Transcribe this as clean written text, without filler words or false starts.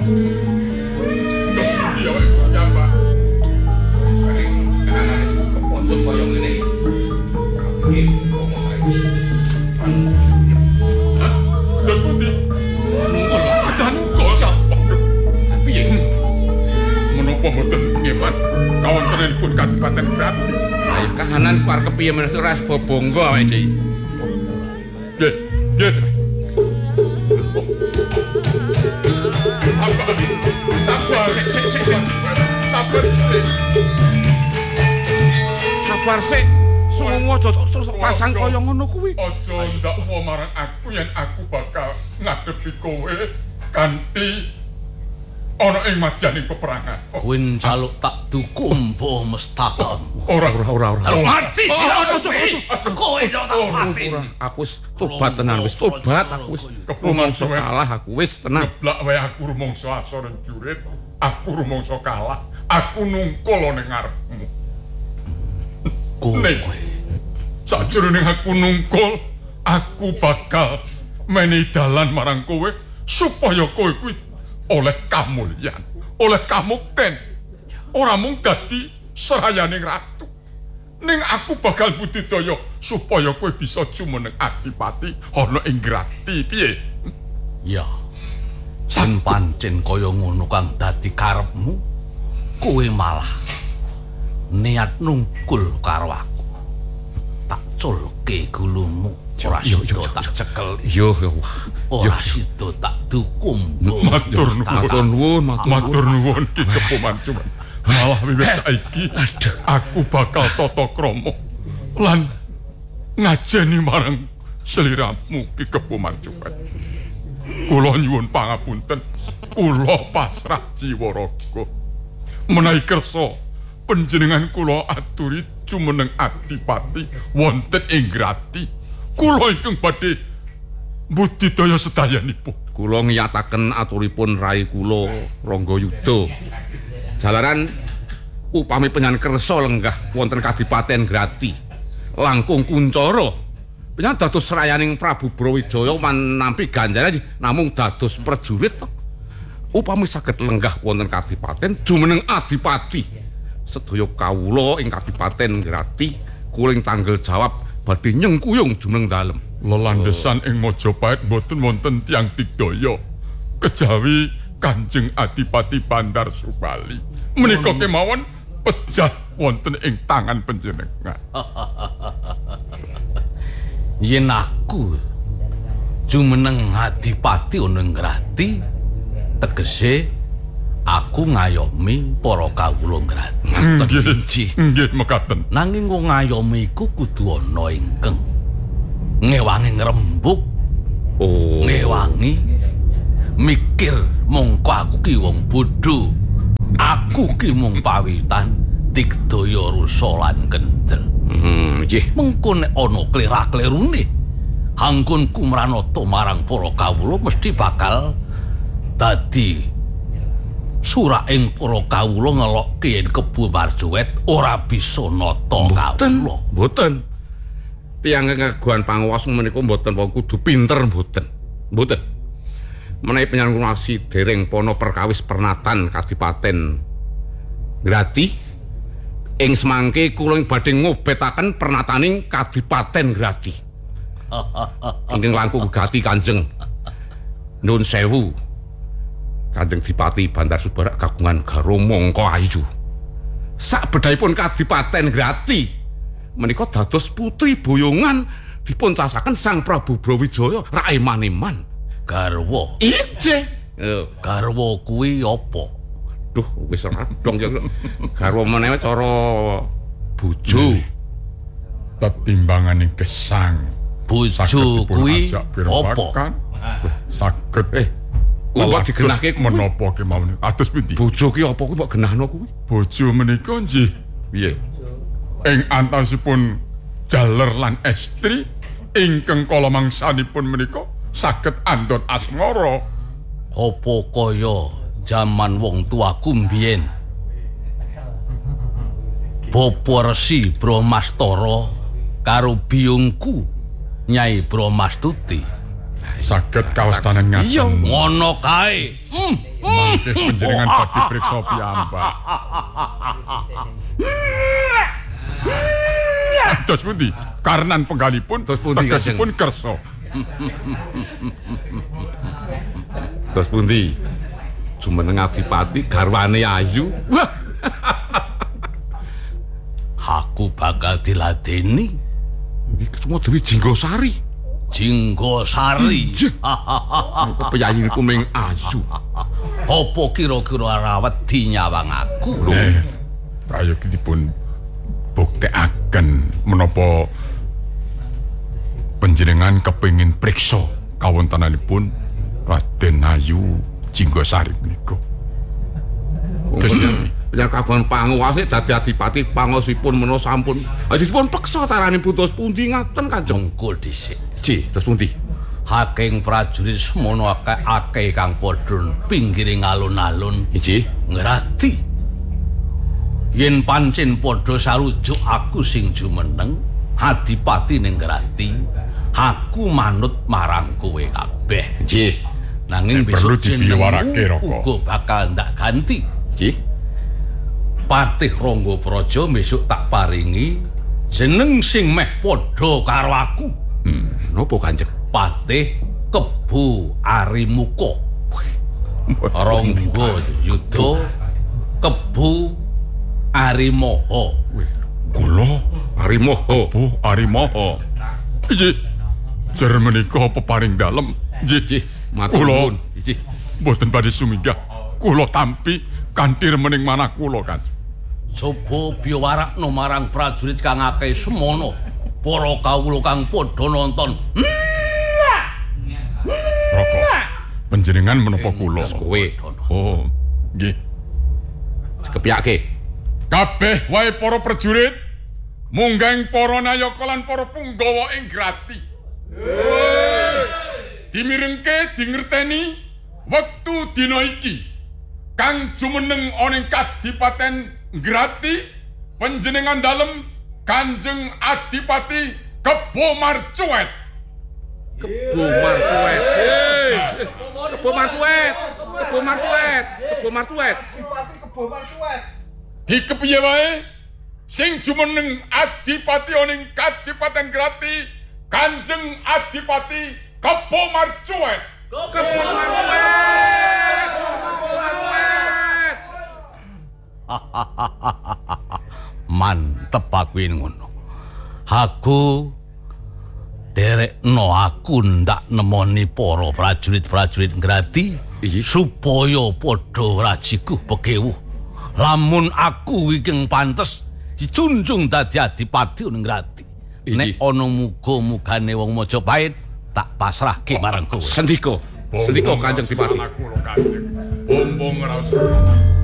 Terus dia ya Pak. Sering kanan keponcot kaya ngene. Nggih, ngomong saiki. Hah? Terus pundi? Nungkul Pak. Kedah nungkul. Piye? Menapa mboten ngeman kawontenanipun Kadipaten Grati? Ayo kahanan ku arep kepiye menes ora bobonggo awake iki. Nggih, nggih. Sabar sik. Sumu aja terus pasang kaya ngono kuwi. Aja ndakwa marang aku yen aku bakal ngadepi kowe kanthi ana ing madyaning peperangan. Kuwi njaluk tak dukung mbah mestaka. Ora. Mati. Kowe yo tak mati. Aku wis tobat tenan wis tobat aku wis rumangsa kalah aku wis tenang. Geblak wae aku rumangsa asor jurit, aku rumangsa kalah. Aku nungkul ning ngarepmu. Kowe Sajroning aku nungkul, aku bakal menehi dalan marang kowe supaya kowe kuwi oleh kamulyan, oleh kamukten. Ora mung dadi serayaning ratu. Ning aku bakal budidaya supaya kowe bisa jumeneng adipati ana ing Grati piye? Ya. Yen pancen kaya ngono kang dadi karepmu, kowe malah niat nungkul karo aku. Tak culke gulumu, ora sida tak cekel. Yo. Ora sida tak dukung. Matur nuwun, matur nuwun Ki Kepomancuman. Malah wiwit saiki aku bakal tata krama lan ngajeni marang sliramu Ki Kepomancuman. Kula nyuwun pangapunten, kula pasrah jiwa raga. Menawi kersa panjenengan kula aturi jumeneng adipati wonten ing Grati. Kula ingkang badhe budidaya sedayanipun. Kula ngiyataken aturipun rai kula Ranggayuda. Jalaran upami penyan kersa lenggah wonten Kadipaten Grati langkung kuncara penyan dados serayaning Prabu Brawijaya manampi ganjaran namung dados prajurit to. Upami saged lenggah wonten Kadipaten jumeneng adipati sedaya kawula ing Kadipaten Grati kuring tanggal jawab badhe nyengkuyung jumeneng dalem. Lelandhesan ing Majapahit boten wonten tiyang digdaya kejawi Kanjeng Adipati Bandar Subali. Menika kemawon pejah wonten ing tangan panjenengan. Yen aku jumeneng adipati ana ing Grati, tegese aku ngayomi para kawula Grati. Nggih mekaten. Nanging wong ngayomi iku kudu ana ingkang ngewangi ngrembug. Ngewangi mikir mongko aku ki wong bodho. Aku ki mung pawitan digdaya rusa lan kendel. Nggih. Mengko nek ana klirah-klirune anggonku mranata marang para kawula mesti bakal dadi suraing para kawula ngelokke yen Kebo Marjuwet ora bisa nata kawula. Mboten. Tiyang ngaguan panguwas menika mboten kudu pinter mboten. Mboten. Menawi penyangkunasi dereng pono perkawis pernatan Kadipaten Grati ing semangke kula badhe ngobetaken pernataning Kadipaten Grati. Ingkang langkung gati Kanjeng Nuwun sewu. Kanjeng Dipati Bandar Subara kagungan Garo Mangka Ayu. Sak bedhaipun Kadipaten Grati menika dados putri boyongan dipun casaken Sang Prabu Brawijaya Rai Maneman. Garwa. Ije. Garwa kuwi apa? Duh, wis radong ya. Garwa menewe cara bojo. Tetimbanganing gesang. Bojo kuwi apa? Saged Lelak digenahke menapa kemawon. Atus pundi? Bojo ki apa kuwi mbok genahno kuwi? Bojo menika nggih Piye? ing antawisipun jaler lan estri ingkang kala mangsanipun menika saged andon asmara. Apa kaya jaman wong tuaku mbiyen? Bapa Resi Bramastara karo biyungku Nyai Bramastuti saged kawastanan ngaten. Iya. Ngono kae. Mangke panjenengan badhe priksa piyambak. Dos pundi? Karenan penggalipun Dos pundi, tegesipun kersa. Terus pundi? Jumeneng Adipati garwane ayu. Wah, Aku bakal diladeni iki semua Dewi Jinggosari. Jinggosari. Apa penyanyi niku ming ayu. Apa kira-kira rawedi nyawang aku? Prayogipun buktekaken menapa panjenengan kepengin priksa kawontenanipun Raden Ayu Jinggosari menika. Penyan kagungan panguwase dadi adipati pangosipun menawa sampun. Dipun peksa carane putus pundi ngaten Kanjeng. Mengko dhisik. Ji, terus pundi? Haking prajurit semono akeh kang padha pinggiring alun-alun Ji, ngrati. Yen pancen padha sarujuk aku sing jumeneng adipati ning ngrati, aku manut marang kowe kabeh. ji, Nanging perlu besok dipiwarake, jenengmu Raka. uga bakal ndak ganti. ji. Patih Rangga Praja besok tak paringi jeneng sing meh padha karo aku. Napa Kanjeng? Patih Kebu Arimuka. Rangga Yuda Kebu Arimaha. Kula Arimoho. Bu Arimaha. Ji, jer menika peparing dalem. Ji, Ji, matur kula nuwun. Ji. mboten badhe suminggah. Kula tampi kanthi remening manah kula, Kan. Coba biwarakno marang prajurit kang akeh semono. Para kawula kang padha nonton. Raka, panjenengan menapa kula? Kowe Oh, nggih. kepiyake. Kabeh wae para prajurit munggah para nayaka lan para punggawa ing grati. Dimirengke dingerteni wektu dina iki kang jumeneng ana ing Kadipaten Grati panjenengan dalem Kanjeng Adipati Kebo Marcuet. Kebo Martuet. Kebo Martuet. Kebo Martuet. Kebo Martuet. Dikepiye wae sing jumeneng Adipati ana ing Kadipaten Grati Kanjeng Adipati Kebo Marcuet. Kebo Martuet. Kebo Martuet. Mantep aku ini ngono. Aku derekno aku ndak nemoni para prajurit-prajurit ngrati Iya. supaya padha rajiku pekewuh. Lamun aku iki pantes dicunjung dadi adipati ning ngrati. Iya. Nek ana muga-mugane wong Majapahit tak pasrahke marang kowe. Sendika. Sendika Kanjeng Adipati. Kula Kanjeng. Bombong raos.